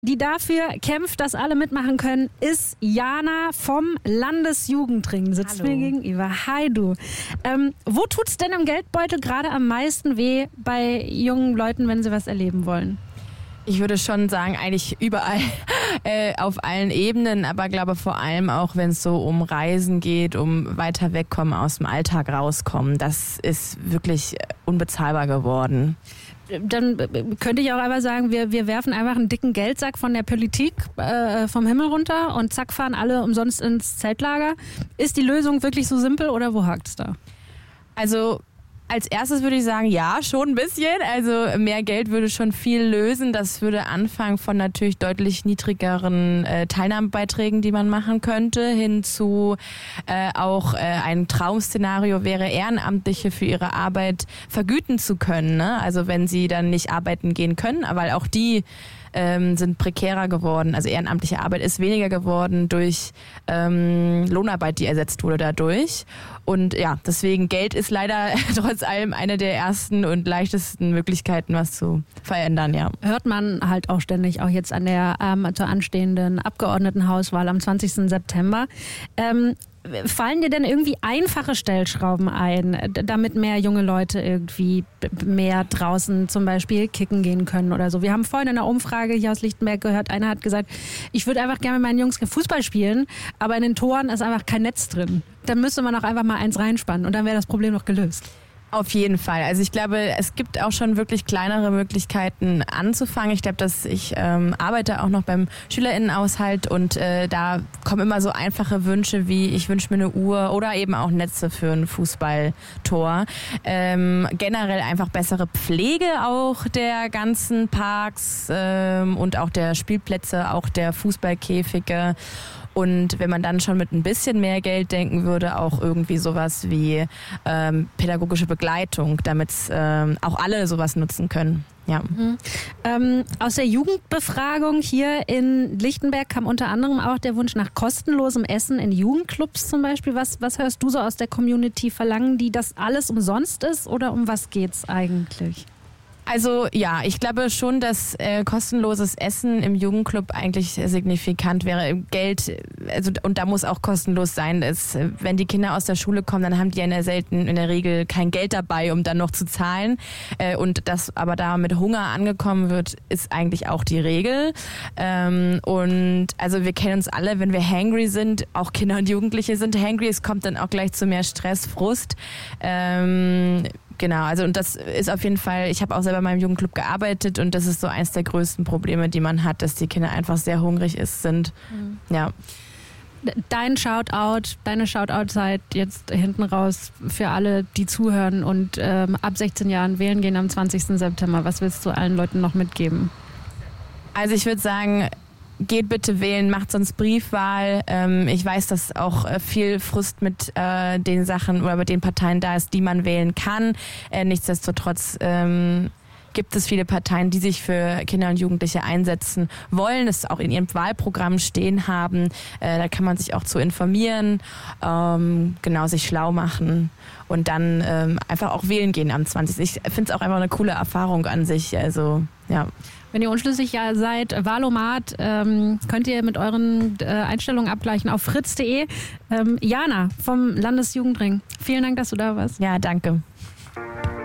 die dafür kämpft, dass alle mitmachen können, ist Jana vom Landesjugendring. Sitzt mir gegenüber. Hi du. Wo tut's denn im Geldbeutel gerade am meisten weh bei jungen Leuten, wenn sie was erleben wollen? Ich würde schon sagen, eigentlich überall, auf allen Ebenen, aber glaube vor allem auch, wenn es so um Reisen geht, um weiter wegkommen, aus dem Alltag rauskommen. Das ist wirklich unbezahlbar geworden. Dann könnte ich auch einfach sagen, wir werfen einfach einen dicken Geldsack von der Politik vom Himmel runter und zack, fahren alle umsonst ins Zeltlager. Ist die Lösung wirklich so simpel oder wo hakt's da? Also als erstes würde ich sagen, ja, schon ein bisschen. Also mehr Geld würde schon viel lösen. Das würde anfangen von natürlich deutlich niedrigeren Teilnahmebeiträgen, die man machen könnte, hin zu auch ein Traum-Szenario wäre, Ehrenamtliche für ihre Arbeit vergüten zu können. Ne? Also wenn sie dann nicht arbeiten gehen können, weil auch die sind prekärer geworden. Also ehrenamtliche Arbeit ist weniger geworden durch Lohnarbeit, die ersetzt wurde dadurch. Und ja, deswegen Geld ist leider trotz allem eine der ersten und leichtesten Möglichkeiten, was zu verändern, ja. Hört man halt auch ständig, auch jetzt an der zur anstehenden Abgeordnetenhauswahl am 20. September. Fallen dir denn irgendwie einfache Stellschrauben ein, damit mehr junge Leute irgendwie mehr draußen zum Beispiel kicken gehen können oder so? Wir haben vorhin in einer Umfrage hier aus Lichtenberg gehört, einer hat gesagt, ich würde einfach gerne mit meinen Jungs Fußball spielen, aber in den Toren ist einfach kein Netz drin. Dann müsste man auch einfach mal eins reinspannen und dann wäre das Problem noch gelöst. Auf jeden Fall. Also ich glaube, es gibt auch schon wirklich kleinere Möglichkeiten anzufangen. Ich glaube, dass ich arbeite auch noch beim SchülerInnenaushalt und da kommen immer so einfache Wünsche wie ich wünsche mir eine Uhr oder eben auch Netze für ein Fußballtor. Generell einfach bessere Pflege auch der ganzen Parks und auch der Spielplätze, auch der Fußballkäfige. Und wenn man dann schon mit ein bisschen mehr Geld denken würde, auch irgendwie sowas wie pädagogische Begleitung, damit auch alle sowas nutzen können. Ja. Aus der Jugendbefragung hier in Lichtenberg kam unter anderem auch der Wunsch nach kostenlosem Essen in Jugendclubs zum Beispiel. Was hörst du so aus der Community? Verlangen die, dass alles umsonst ist oder um was geht's eigentlich? Also ja, ich glaube schon, dass kostenloses Essen im Jugendclub eigentlich signifikant wäre. Geld, also und da muss auch kostenlos sein. Wenn die Kinder aus der Schule kommen, dann haben die in der Regel kein Geld dabei, um dann noch zu zahlen. Und dass aber da mit Hunger angekommen wird, ist eigentlich auch die Regel. Und also wir kennen uns alle, wenn wir hangry sind, auch Kinder und Jugendliche sind hangry, es kommt dann auch gleich zu mehr Stress, Frust. Genau, also und das ist auf jeden Fall, ich habe auch selber in meinem Jugendclub gearbeitet und das ist so eins der größten Probleme, die man hat, dass die Kinder einfach sehr hungrig sind. Ja. Deine Shoutout-Zeit jetzt hinten raus für alle, die zuhören und ab 16 Jahren wählen gehen am 20. September. Was willst du allen Leuten noch mitgeben? Also ich würde sagen, geht bitte wählen, macht sonst Briefwahl. Ich weiß, dass auch viel Frust mit den Sachen oder mit den Parteien da ist, die man wählen kann. Nichtsdestotrotz gibt es viele Parteien, die sich für Kinder und Jugendliche einsetzen wollen, es auch in ihrem Wahlprogramm stehen haben. Da kann man sich auch zu informieren, sich schlau machen und dann einfach auch wählen gehen am 20. Ich finde es auch einfach eine coole Erfahrung an sich. Also ja. Wenn ihr unschlüssig seid, Wahlomat, könnt ihr mit euren Einstellungen abgleichen auf fritz.de. Jana vom Landesjugendring, vielen Dank, dass du da warst. Ja, danke.